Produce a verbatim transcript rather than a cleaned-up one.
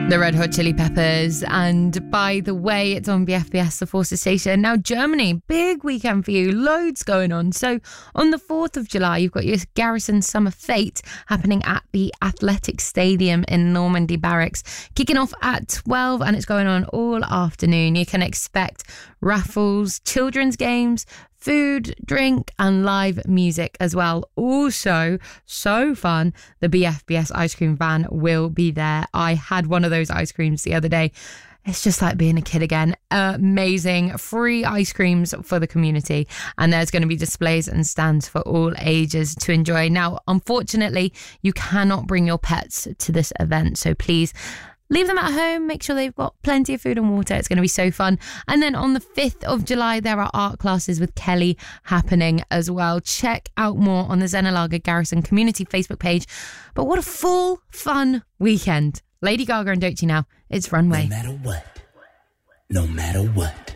The Red Hot Chili Peppers. And by the way, it's on B F B S, the Forces Station. Now, Germany, big weekend for you. Loads going on. So on the fourth of July, you've got your Garrison Summer Fete happening at the Athletic Stadium in Normandy Barracks. Kicking off at twelve and it's going on all afternoon. You can expect raffles, children's games, food, drink and live music as well. Also, so fun, the B F B S ice cream van will be there. I had one of those ice creams the other day. It's just like being a kid again. Amazing. Free ice creams for the community. And there's going to be displays and stands for all ages to enjoy. Now, unfortunately, you cannot bring your pets to this event. So please leave them at home. Make sure they've got plenty of food and water. It's going to be so fun. And then on the fifth of July, there are art classes with Kelly happening as well. Check out more on the Zenalaga Garrison community Facebook page. But what a full, fun weekend. Lady Gaga and Doechii now. It's Runway. No matter what. No matter what.